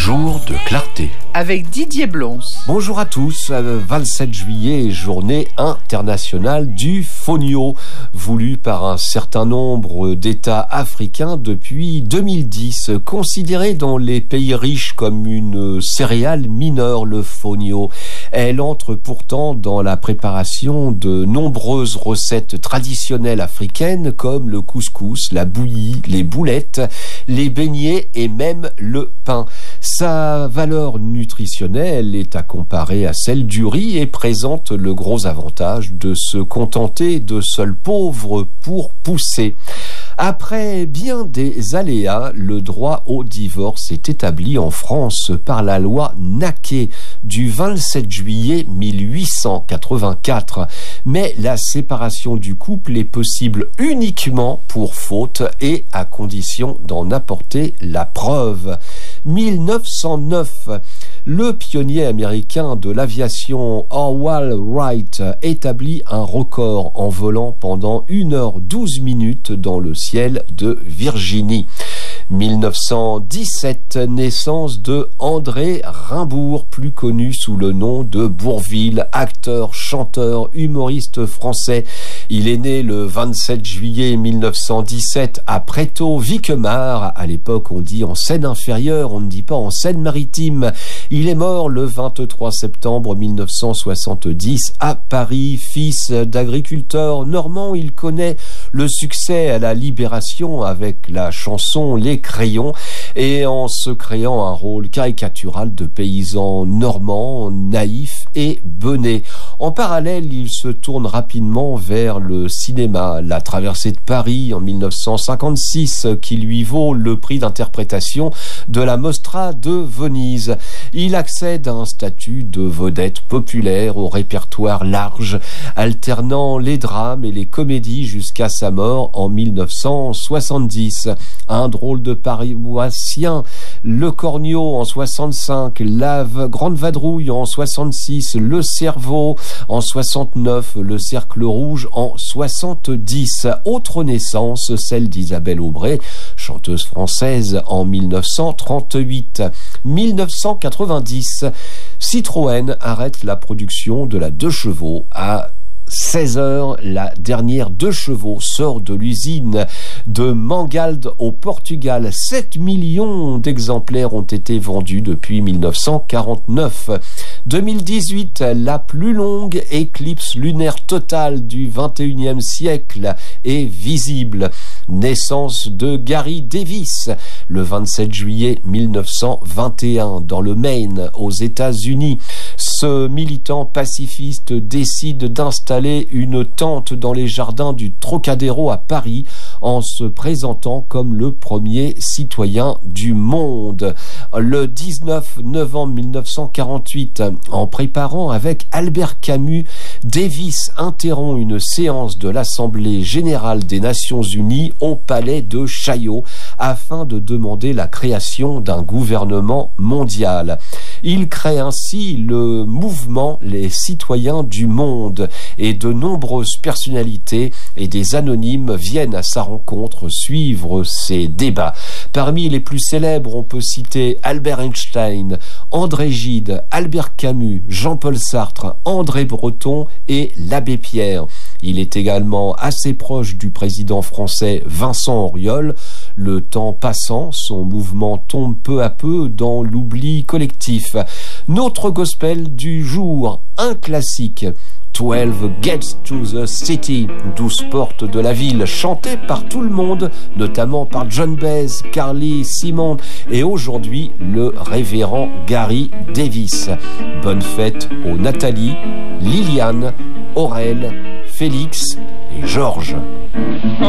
jour de clarté. Avec Didier Blons. Bonjour à tous, 27 juillet, journée internationale du fonio, voulue par un certain nombre d'États africains depuis 2010. Considérée dans les pays riches comme une céréale mineure, le fonio, elle entre pourtant dans la préparation de nombreuses recettes traditionnelles africaines comme le couscous, la bouillie, les boulettes, les beignets et même le pain. Sa valeur nutritionnelle est à comparer à celle du riz et présente le gros avantage de se contenter de sols pauvres pour pousser. Après bien des aléas, le droit au divorce est établi en France par la loi Naquet du 27 juillet 1884. Mais la séparation du couple est possible uniquement pour faute et à condition d'en apporter la preuve. 1909, le pionnier américain de l'aviation Orville Wright établit un record en volant pendant 1h12 dans le ciel de Virginie. 1917, naissance de André Rimbourg, plus connu sous le nom de Bourvil, acteur, chanteur, humoriste français. Il est né le 27 juillet 1917 à Prétot-Viquemar. À l'époque, on dit en Seine-Inférieure, on ne dit pas en Seine-Maritime. Il est mort le 23 septembre 1970 à Paris. Fils d'agriculteur normand, il connaît le succès à la Libération avec la chanson Les Crayons et en se créant un rôle caricatural de paysan normand, naïf et bené. En parallèle, il se tourne rapidement vers le cinéma. La traversée de Paris en 1956 qui lui vaut le prix d'interprétation de la Mostra de Venise. Il accède à un statut de vedette populaire au répertoire large, alternant les drames et les comédies jusqu'à sa mort en 1970. Un drôle de paroissien, Le Cornio en 65, La Grande Vadrouille en 66, Le Cerveau en 69, Le Cercle Rouge en 70. Autre naissance, celle d'Isabelle Aubray, chanteuse française en 1938. 1990, Citroën arrête la production de la 2 chevaux à 16h, la dernière 2 chevaux sort de l'usine de Mangalde au Portugal. 7 millions d'exemplaires ont été vendus depuis 1949. 2018, la plus longue éclipse lunaire totale du 21e siècle est visible. Naissance de Gary Davis, le 27 juillet 1921, dans le Maine, aux États-Unis. Ce militant pacifiste décide d'installer une tente dans les jardins du Trocadéro à Paris en se présentant comme le premier citoyen du monde. Le 19 novembre 1948, en préparant avec Albert Camus, Davis interrompt une séance de l'Assemblée générale des Nations unies au palais de Chaillot afin de demander la création d'un gouvernement mondial. Il crée ainsi le mouvement Les Citoyens du Monde et de nombreuses personnalités et des anonymes viennent à sa rencontre suivre ces débats. Parmi les plus célèbres, on peut citer Albert Einstein, André Gide, Albert Camus, Jean-Paul Sartre, André Breton et l'abbé Pierre. Il est également assez proche du président français Vincent Auriol. Le temps passant, son mouvement tombe peu à peu dans l'oubli collectif. Notre gospel du jour, un classique. 12 Gates to the City, 12 portes de la ville, chanté par tout le monde, notamment par John Baez, Carly Simon et aujourd'hui le révérend Gary Davis. Bonne fête aux Nathalie, Liliane, Aurel, Félix et Georges.